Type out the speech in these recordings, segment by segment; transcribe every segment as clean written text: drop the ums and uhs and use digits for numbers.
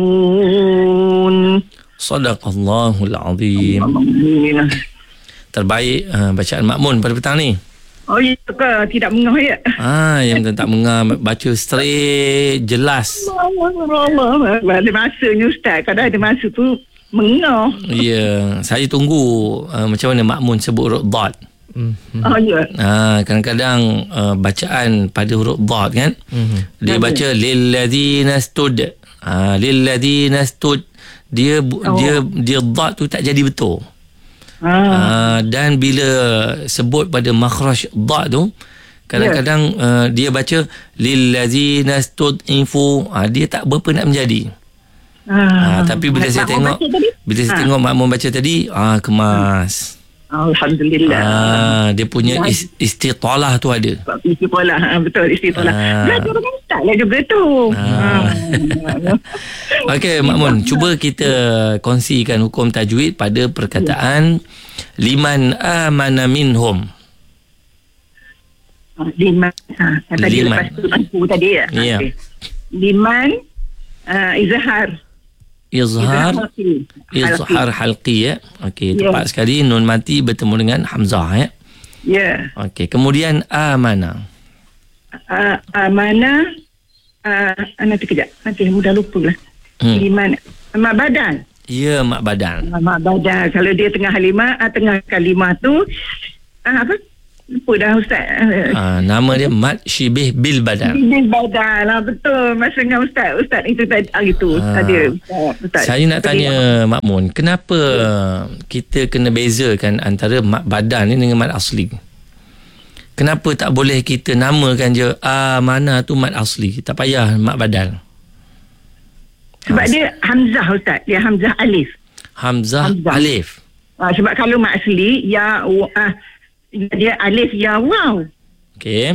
Sadaqallahul azim. Terbaik bacaan makmun pada petang ni. Oh, ya ke? Tidak mengah ya? Yang tak mengah, baca straight, jelas. Allah. Ada masanya Ustaz. Kadang ada masa tu mengah. Ya, saya tunggu macam mana makmun sebut huruf dad. Oh, ya. Kadang-kadang bacaan pada huruf dad kan. Dia baca lilladzina stud. Lilladzina stud. Dia dad tu tak jadi betul. Dan bila sebut pada makhraj dad tu, kadang-kadang dia baca lilladzina stud'ifu, dia tak berapa nak menjadi. Tapi bila saya tengok makmum baca tadi, kemas. Alhamdulillah. Dia punya istitalah tu ada. Istitalah, betul, istitalah. Belajar dengan Ustaz lah juga tu. Okey, makmun, cuba kita kongsikan hukum tajwid pada perkataan liman amana minhum. Liman. Tadi lepas tu aku tadi ya. Ya. Okay. Liman izhar halqi ya. Okey, tepat sekali, nun mati bertemu dengan hamzah ya. Ya. Okey, kemudian amana. Amana nanti kejap. Nanti mudah lupa lah. Liman mak badan. Ya, mak badan. Mak badan. Kalau dia tengah kalimah tu apa? Lupa dah Ustaz. Nama dia mat syibih bil badan. Bil badan lah, betul. Masa dengan Ustaz itu tadi ada. Ustaz. Saya nak tanya makmun, kenapa kita kena bezakan antara mat badan ni dengan mat asli? Kenapa tak boleh kita namakan je mana tu mat asli, tak payah mat badan? Sebab dia hamzah Ustaz, dia hamzah alif. Hamzah alif. Sebab kalau mat asli dia alif ya waw. Okey.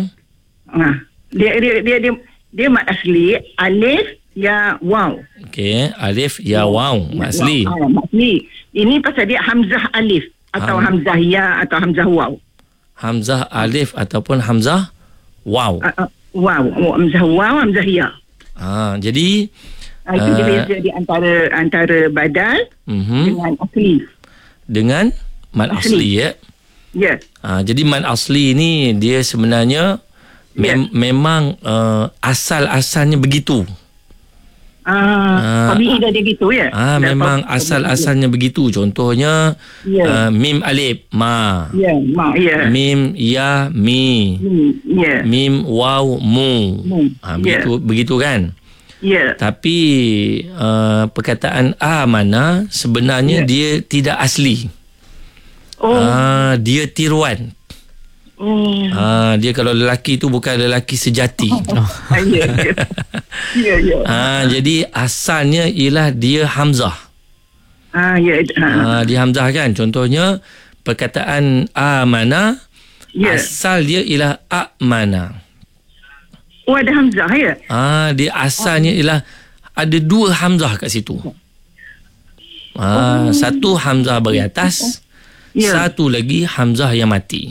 Dia mat asli alif ya waw. Okey, alif ya waw mat asli. Mat asli. Ini pasal dia hamzah alif atau hamzah ya atau hamzah waw. Hamzah alif ataupun hamzah waw. Waw, hamzah waw, hamzah ya. Jadi itu dia beza di antara badal dengan asli. Dengan mat asli ya. Ya. Jadi mat asli ni dia sebenarnya memang asal-asalnya begitu. Tabi'i dah dia gitu ya. Memang asal-asalnya begitu. Contohnya mim alif ma. Ya, ma ya. Mim ya mi. Ya. Mim waw mu. Begitu kan? Ya. Tapi perkataan amana sebenarnya dia tidak asli. Dia tiruan. Dia kalau lelaki tu bukan lelaki sejati. Jadi asalnya ialah dia hamzah. Dia hamzah kan. Contohnya perkataan amana, asal dia ialah amana. Ada hamzah ya? Dia asalnya ialah ada dua hamzah kat situ. Satu hamzah bagi atas, satu lagi hamzah yang mati.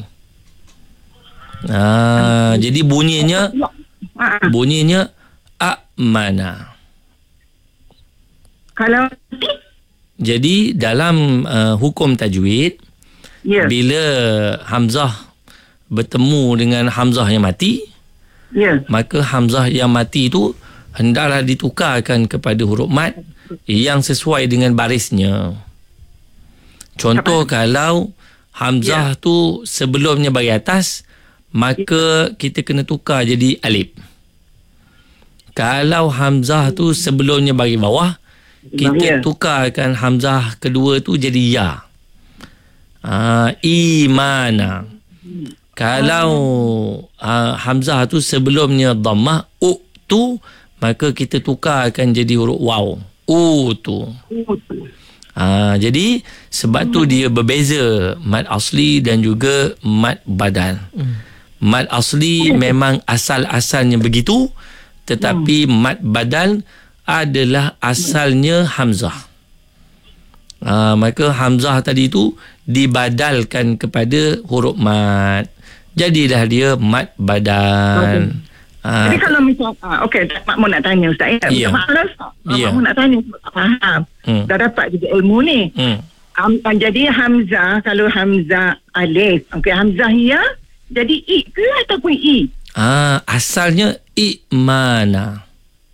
Jadi bunyinya amana. Kalau jadi dalam hukum tajwid, bila hamzah bertemu dengan hamzah yang mati, maka hamzah yang mati itu hendaklah ditukarkan kepada huruf mat yang sesuai dengan barisnya. Contoh, kalau hamzah tu sebelumnya bagi atas, maka kita kena tukar jadi alif. Kalau hamzah tu sebelumnya bagi bawah, kita tukarkan hamzah kedua tu jadi ya. Imana. Kalau hamzah tu sebelumnya dhammah tu, maka kita tukarkan jadi huruf waw. Tu. Jadi sebab tu dia berbeza mat asli dan juga mat badal. Mat asli memang asal-asalnya begitu, tetapi mat badal adalah asalnya hamzah. Maka hamzah tadi tu dibadalkan kepada huruf mat. Jadilah dia mat badal. Jadi kalau misal okey, Mak Mun nak tanya Ustaz ya. Ya. Malas. Ya. Mak Mun nak tanya sebab tak faham. Dah dapat juga ilmu ni. Jadi Hamzah, kalau Hamzah alif, okey, Hamzah ya, jadi i ke ataupun i? Asalnya i'mana.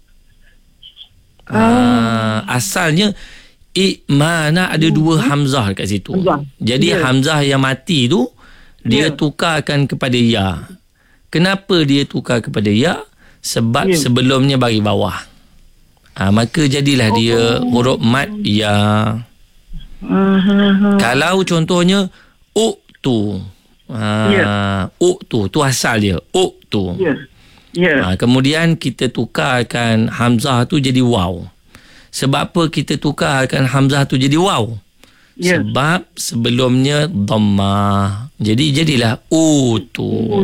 Asalnya i'mana ada dua Hamzah dekat situ. Jadi Hamzah yang mati tu dia tukarkan kepada ya. Kenapa dia tukar kepada ya? Sebab sebelumnya bagi bawah. Maka jadilah dia huruf mad ya. Kalau contohnya uktu. Uktu tu asal dia. Uktu. Kemudian kita tukarkan Hamzah tu jadi waw. Sebab apa kita tukarkan Hamzah tu jadi waw? Sebab sebelumnya dhammah. Jadilah utu.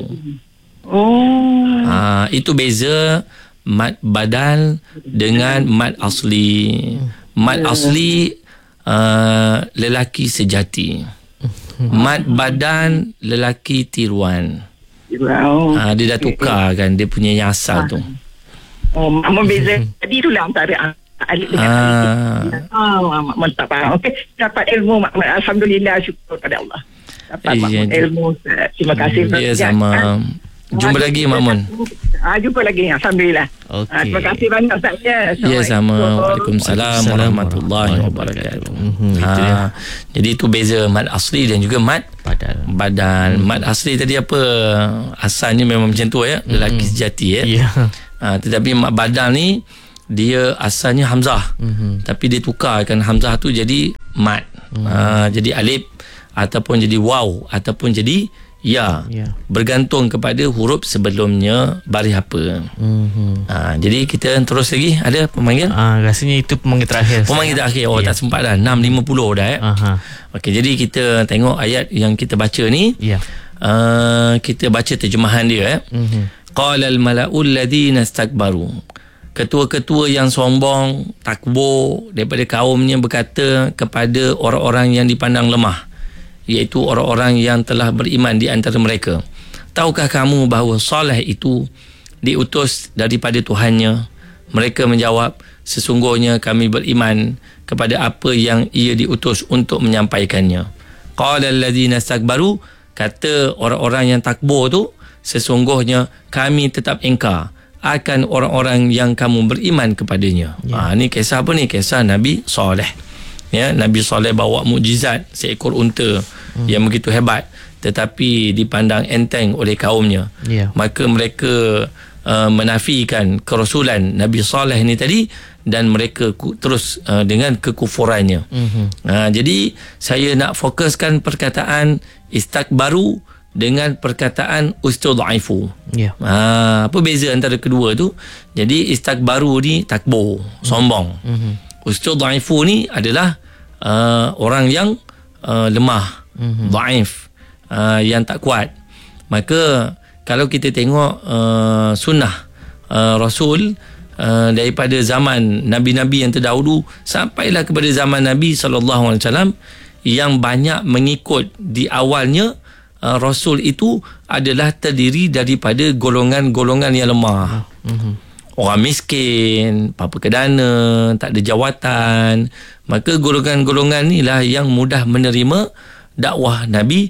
Itu beza mad badal dengan mad asli. Mad asli lelaki sejati. Mad badan lelaki tiruan. Dia dah tukar kan dia punya yang asal tu. Membeza. Jadi itulah antara alif dengan alif. Tak faham. Okey, dapat ilmu. Alhamdulillah, syukur pada Allah. Dapat ilmu. Terima kasih. Ya, sama. Jumpa lagi Mak Mun. Jumpa lagi, alhamdulillah. Terima kasih banyak Ustaz. Ya, sama. Waalaikumsalam warahmatullahi wabarakatuh. Jadi itu beza mad asli dan juga mad badan. Mad asli tadi apa? Asalnya memang macam tu ya, lelaki sejati ya. Tetapi mad badan ni dia asalnya Hamzah. Tapi dia tukarkan Hamzah tu jadi mad. Jadi alif ataupun jadi waw ataupun jadi ya. Bergantung kepada huruf sebelumnya baris apa. Jadi kita terus lagi. Ada pemanggil? Rasanya itu pemanggil terakhir. Pemanggil terakhir. Tak sempat dah. 6.50 dah Okey, jadi kita tengok ayat yang kita baca ni. Kita baca terjemahan dia Qala al-mala'u alladhina istakbaru. Ketua-ketua yang sombong, takbur daripada kaumnya berkata kepada orang-orang yang dipandang lemah, iaitu orang-orang yang telah beriman di antara mereka, tahukah kamu bahawa Saleh itu diutus daripada Tuhannya? Mereka menjawab, sesungguhnya kami beriman kepada apa yang ia diutus untuk menyampaikannya. Qala allazina istakbaru, kata orang-orang yang takbur tu, sesungguhnya kami tetap ingkar akan orang-orang yang kamu beriman kepadanya. Ni kisah apa ni? Kisah Nabi Saleh. Nabi Saleh bawa mukjizat seekor unta yang begitu hebat, tetapi dipandang enteng oleh kaumnya. Maka mereka menafikan kerasulan Nabi Saleh ni tadi, dan mereka terus dengan kekufurannya. Jadi saya nak fokuskan perkataan istakbaru dengan perkataan ustudhaifu. Apa beza antara kedua tu? Jadi istakbaru ni takbur, sombong. Ustudhaifu ni adalah orang yang lemah, dhaif, yang tak kuat. Maka kalau kita tengok sunnah Rasul daripada zaman Nabi-Nabi yang terdahulu sampailah kepada zaman Nabi SAW, yang banyak mengikut di awalnya Rasul itu adalah terdiri daripada golongan-golongan yang lemah. Orang miskin, papa kedana, tak ada jawatan. Maka golongan-golongan inilah yang mudah menerima dakwah Nabi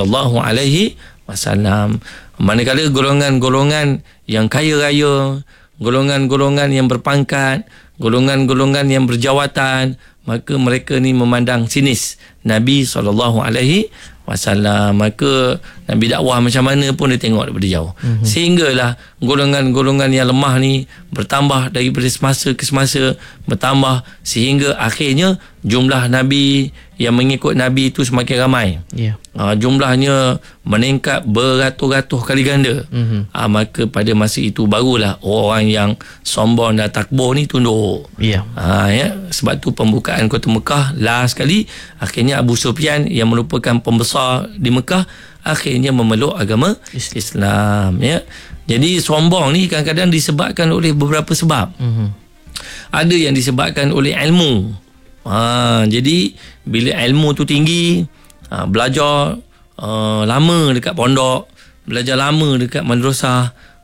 SAW. Manakala golongan-golongan yang kaya raya, golongan-golongan yang berpangkat, golongan-golongan yang berjawatan, maka mereka ni memandang sinis Nabi SAW. Maka Nabi dakwah macam mana pun dia tengok daripada jauh. Sehinggalah golongan-golongan yang lemah ni bertambah daripada semasa ke semasa, bertambah sehingga akhirnya jumlah Nabi yang mengikut Nabi itu semakin ramai. Jumlahnya meningkat beratus-ratus kali ganda. Maka pada masa itu barulah orang yang sombong dan takbur ni tunduk. Sebab tu pembukaan kota Mekah last kali, akhirnya Abu Sufyan yang merupakan pembesar di Mekah akhirnya memeluk agama Islam. Jadi sombong ni kadang-kadang disebabkan oleh beberapa sebab. Ada yang disebabkan oleh ilmu. Jadi bila ilmu tu tinggi, belajar lama dekat pondok, belajar lama dekat madrasah,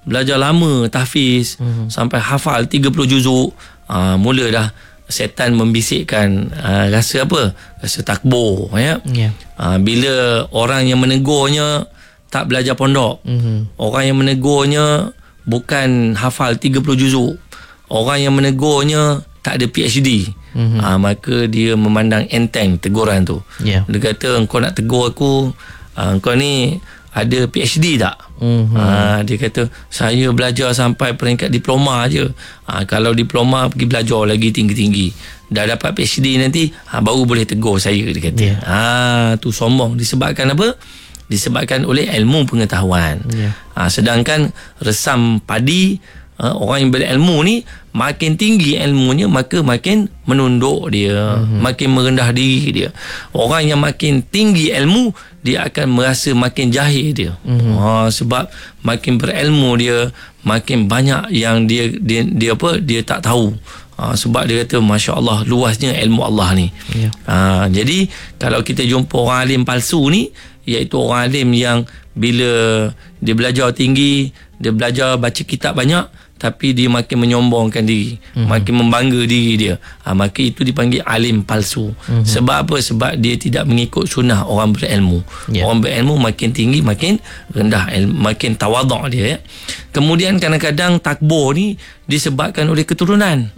belajar lama tahfiz sampai hafal 30 juzuk, mula dah setan membisikkan rasa apa? Rasa takbur, ya. Bila orang yang menegurnya tak belajar pondok, orang yang menegurnya bukan hafal 30 juzuk, orang yang menegurnya tak ada PhD, maka dia memandang enteng teguran tu. Dia kata, engkau nak tegur aku, engkau ni ada PhD tak? Dia kata, saya belajar sampai peringkat diploma je. Kalau diploma pergi belajar lagi tinggi-tinggi, dah dapat PhD nanti baru boleh tegur saya, dia kata. Tu sombong. Disebabkan apa? Disebabkan oleh ilmu pengetahuan. Sedangkan resam padi, orang yang berilmu ni, makin tinggi ilmunya maka makin menunduk dia, makin merendah diri dia. Orang yang makin tinggi ilmu, dia akan merasa makin jahil dia. Sebab makin berilmu dia, makin banyak yang dia tak tahu. Sebab dia kata, Masya Allah, luasnya ilmu Allah ni. Jadi kalau kita jumpa orang alim palsu ni, iaitu orang alim yang bila dia belajar tinggi, dia belajar baca kitab banyak, tapi dia makin menyombongkan diri, makin membangga diri dia, maka itu dipanggil alim palsu. Sebab apa? Sebab dia tidak mengikut sunnah orang berilmu. Orang berilmu makin tinggi makin rendah, makin tawaduk dia, ya. Kemudian kadang-kadang takbur ni disebabkan oleh keturunan.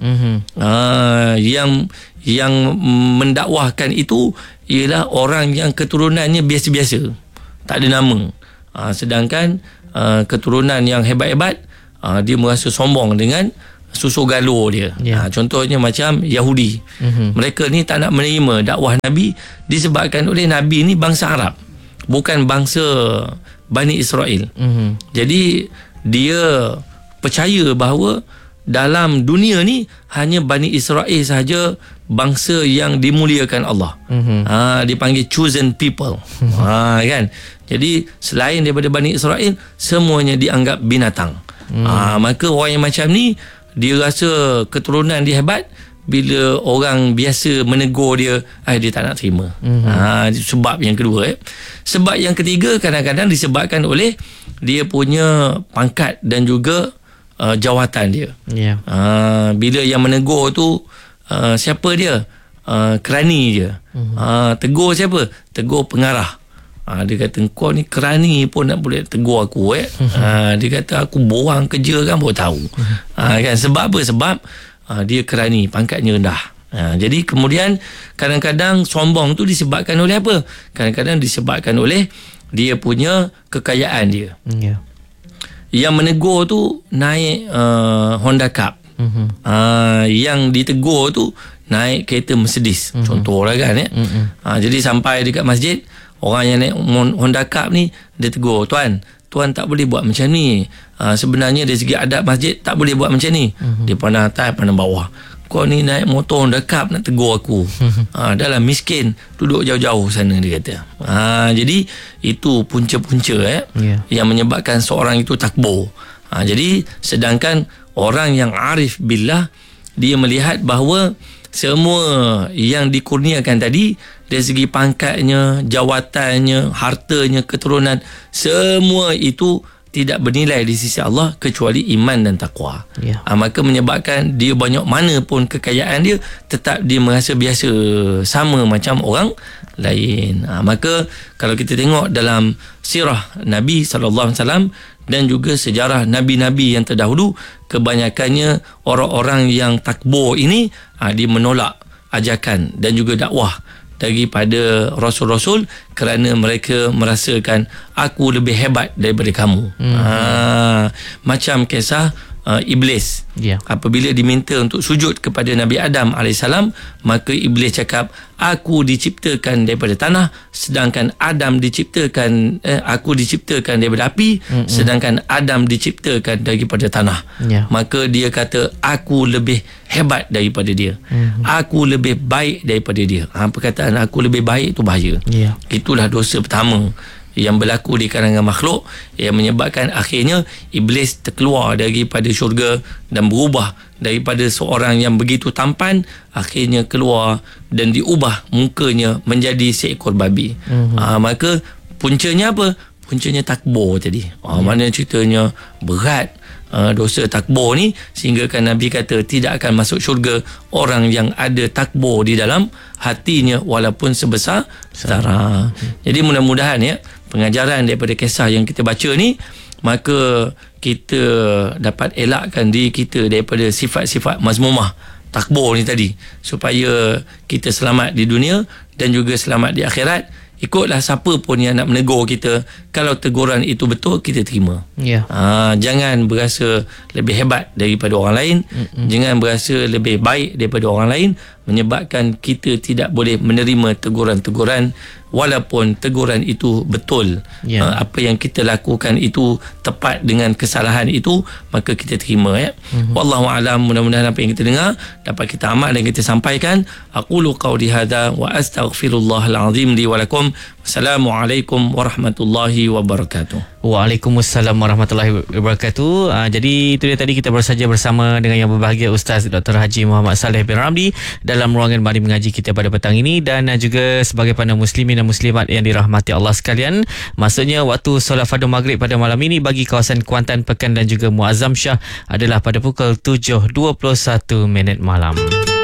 Yang mendakwahkan itu ialah orang yang keturunannya biasa-biasa, tak ada nama. Sedangkan keturunan yang hebat-hebat, dia merasa sombong dengan susu galur dia. Contohnya macam Yahudi. Mereka ni tak nak menerima dakwah Nabi disebabkan oleh Nabi ni bangsa Arab, bukan bangsa Bani Israel. Jadi dia percaya bahawa dalam dunia ni hanya Bani Israel sahaja bangsa yang dimuliakan Allah. Dipanggil chosen people. Kan? Jadi selain daripada Bani Israel, semuanya dianggap binatang. Maka orang yang macam ni, dia rasa keturunan dia hebat. Bila orang biasa menegur dia, dia tak nak terima. Sebab yang kedua. Sebab yang ketiga, kadang-kadang disebabkan oleh dia punya pangkat dan juga jawatan dia. Bila yang menegur tu siapa dia? Kerani je. Tegur siapa? Tegur pengarah. Dia kata, kau ni kerani pun nak boleh tegur aku. Dia kata, aku borang kerja kan baru tahu. Kan? Sebab apa? Sebab dia kerani, pangkatnya rendah. Jadi kemudian kadang-kadang sombong tu disebabkan oleh apa? Kadang-kadang disebabkan oleh dia punya kekayaan dia. Yang menegur tu naik Honda Cup. Yang ditegur tu naik kereta Mercedes. Contoh lah kan. Jadi sampai dekat masjid, orang yang naik Honda Cup ni, dia tegur, Tuan tak boleh buat macam ni. Sebenarnya dari segi adab masjid tak boleh buat macam ni. Dia pandang atas, pandang bawah. Kau ni naik motor Honda Cup nak tegur aku. Dah lah miskin, duduk jauh-jauh sana, dia kata. Jadi itu punca-punca yang menyebabkan seorang itu takbur. Jadi sedangkan orang yang arif billah, dia melihat bahawa semua yang dikurniakan tadi, dari segi pangkatnya, jawatannya, hartanya, keturunan, semua itu tidak bernilai di sisi Allah kecuali iman dan taqwa. Maka menyebabkan dia banyak mana pun kekayaan dia, tetap dia merasa biasa, sama macam orang lain. Maka kalau kita tengok dalam sirah Nabi SAW dan juga sejarah Nabi-Nabi yang terdahulu, kebanyakannya orang-orang yang takbur ini, dia menolak ajakan dan juga dakwah daripada Rasul-Rasul kerana mereka merasakan aku lebih hebat daripada kamu. Macam kisah Iblis. Apabila diminta untuk sujud kepada Nabi Adam AS, maka Iblis cakap, aku diciptakan daripada tanah, sedangkan Adam diciptakan aku diciptakan daripada api, sedangkan Adam diciptakan daripada tanah. Maka dia kata, aku lebih hebat daripada dia. Aku lebih baik daripada dia. Perkataan aku lebih baik itu bahaya. Itulah dosa pertama yang berlaku di kalangan makhluk, yang menyebabkan akhirnya Iblis terkeluar daripada syurga dan berubah daripada seorang yang begitu tampan, akhirnya keluar dan diubah mukanya menjadi seekor babi. Maka puncanya apa? Puncanya takbur tadi. Mana ceritanya berat. dosa takbur ni, sehingga kan Nabi kata tidak akan masuk syurga orang yang ada takbur di dalam hatinya walaupun sebesar zarah. Jadi mudah-mudahan ya pengajaran daripada kisah yang kita baca ni, maka kita dapat elakkan diri kita daripada sifat-sifat mazmumah takbur ni tadi, supaya kita selamat di dunia dan juga selamat di akhirat. Ikutlah siapa pun yang nak menegur kita, kalau teguran itu betul, kita terima. Jangan berasa lebih hebat daripada orang lain. Jangan berasa lebih baik daripada orang lain, menyebabkan kita tidak boleh menerima teguran-teguran walaupun teguran itu betul. Apa yang kita lakukan itu tepat dengan kesalahan itu, maka kita terima ya. Wallahu a'lam. Mudah-mudahan apa yang kita dengar dapat kita amal dan kita sampaikan. Aqulu qawli hadza wa astaghfirullahal azim li wa lakum. Wassalamualaikum warahmatullahi wabarakatuh. Waalaikumsalam warahmatullahi wabarakatuh. Jadi itu dia tadi, kita baru saja bersama dengan yang berbahagia Ustaz Dr. Haji Muhammad Saleh bin Ramli dalam ruangan Mari Mengaji kita pada petang ini, dan juga sebagai para muslimin dan muslimat yang dirahmati Allah sekalian, maksudnya waktu solat fardu maghrib pada malam ini bagi kawasan Kuantan, Pekan dan juga Muazzam Shah adalah pada pukul 7.21 malam.